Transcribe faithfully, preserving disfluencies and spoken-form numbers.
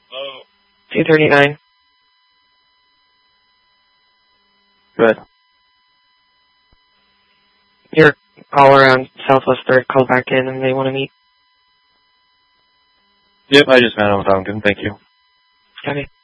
Oh. two thirty-nine. Good. Your caller on Southwest Third called back in and they want to meet. Yep, I just met him with Duncan. Thank you. Okay.